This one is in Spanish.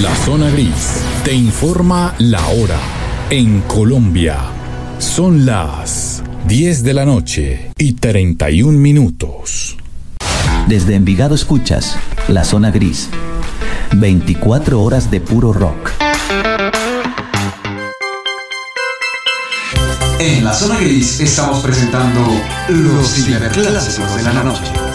La Zona Gris te informa la hora. En Colombia son las 10 de la noche y 31 minutos. Desde Envigado escuchas La Zona Gris. 24 horas de puro rock. En La Zona Gris estamos presentando los ciberclásicos de la noche.